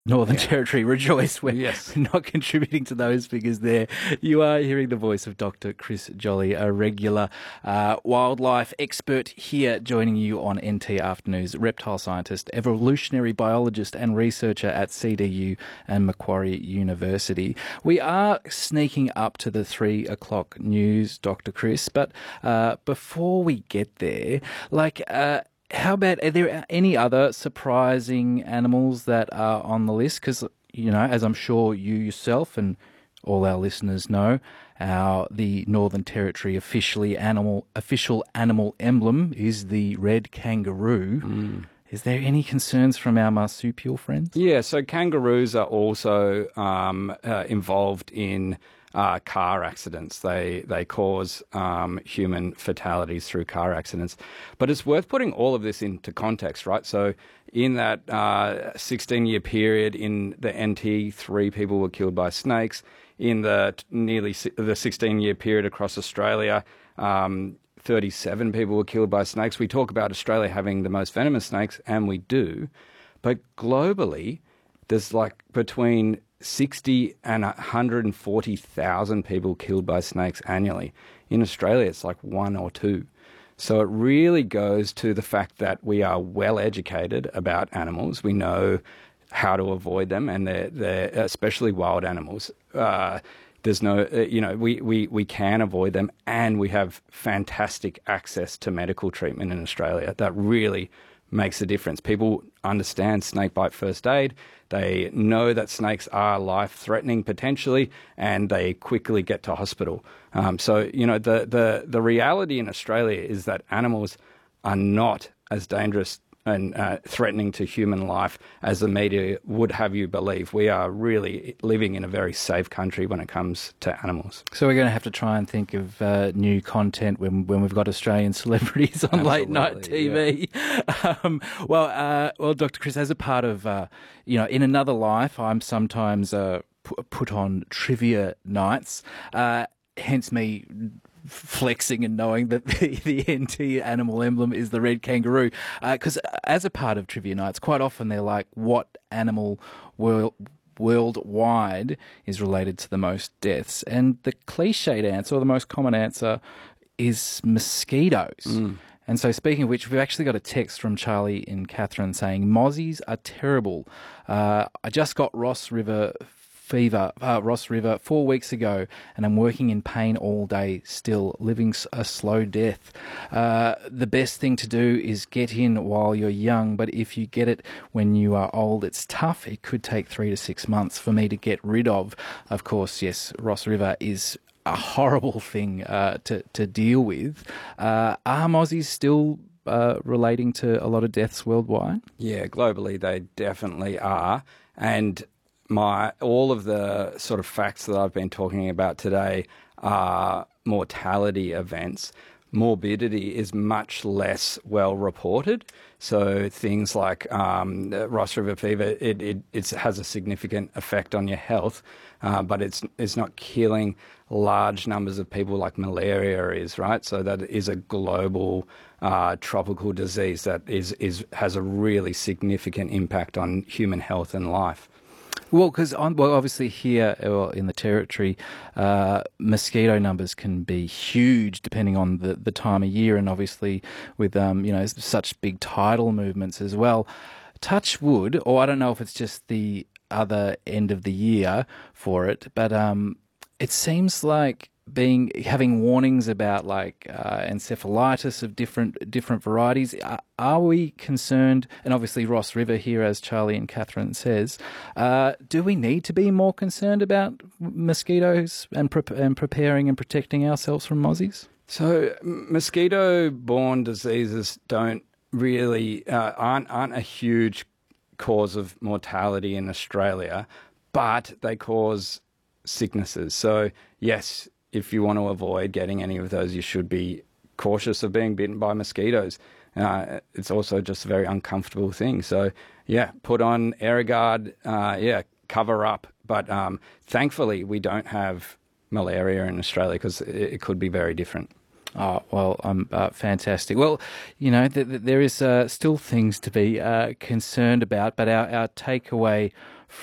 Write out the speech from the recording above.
Northern Territory, rejoice. We're Yes. not contributing to those figures there. You are hearing the voice of Dr. Chris Jolly, a regular wildlife expert here, joining you on NT Afternoons, reptile scientist, evolutionary biologist and researcher at CDU and Macquarie University. We are sneaking up to the 3 o'clock news, Dr. Chris, but before we get there, how about, are there any other surprising animals that are on the list? Because, as I'm sure you yourself and all our listeners know, the Northern Territory official animal emblem is the red kangaroo. Is there any concerns from our marsupial friends? Yeah, so kangaroos are also involved in car accidents. They cause human fatalities through car accidents. But it's worth putting all of this into context, right? So in that 16-year period in the NT, 3 people were killed by snakes. In the nearly the 16-year period across Australia, 37 people were killed by snakes. We talk about Australia having the most venomous snakes, and we do. But globally, there's between 60 and 140,000 people killed by snakes annually. In Australia, it's 1 or 2. So it really goes to the fact that we are well educated about animals. We know how to avoid them, and they're especially wild animals. There's no, we can avoid them, and we have fantastic access to medical treatment in Australia. That really makes a difference. People understand snakebite first aid. They know that snakes are life-threatening potentially, and they quickly get to hospital. The reality in Australia is that animals are not as dangerous and threatening to human life as the media would have you believe. We are really living in a very safe country when it comes to animals. So we're going to have to try and think of new content when we've got Australian celebrities on late night TV. Yeah. Well, Dr. Chris, as a part of, in another life, I'm sometimes put on trivia nights, hence me flexing and knowing that the NT animal emblem is the red kangaroo. Because as a part of trivia nights, quite often they're like, what animal worldwide is related to the most deaths? And the cliched answer, or the most common answer, is mosquitoes. And so, speaking of which, we've actually got a text from Charlie and Catherine saying, Mozzies are terrible. I just got Ross River 4 weeks ago, and I'm working in pain all day still, living a slow death. The best thing to do is get in while you're young, but if you get it when you are old, it's tough. It could take 3 to 6 months for me to get rid of. Of course, yes, Ross River is a horrible thing to deal with. Are Mozzies still relating to a lot of deaths worldwide? Yeah, globally they definitely are. And all of the sort of facts that I've been talking about today are mortality events. Morbidity is much less well reported. So things like Ross River fever, it has a significant effect on your health, but it's not killing large numbers of people like malaria is, right? So that is a global tropical disease that has a really significant impact on human health and life. Well, because obviously here in the Territory, mosquito numbers can be huge depending on the time of year, and obviously with such big tidal movements as well. Touch wood, or I don't know if it's just the other end of the year for it, but it seems like having warnings about encephalitis of different varieties. Are we concerned? And obviously Ross River here, as Charlie and Catherine says, do we need to be more concerned about mosquitoes and preparing and protecting ourselves from mozzies? So mosquito-borne diseases don't really aren't a huge cause of mortality in Australia, but they cause sicknesses. So yes, if you want to avoid getting any of those, you should be cautious of being bitten by mosquitoes. It's also just a very uncomfortable thing. So, yeah, put on Aerogard, cover up. But thankfully, we don't have malaria in Australia because it could be very different. Oh, well, fantastic. Well, there is still things to be concerned about, but our takeaway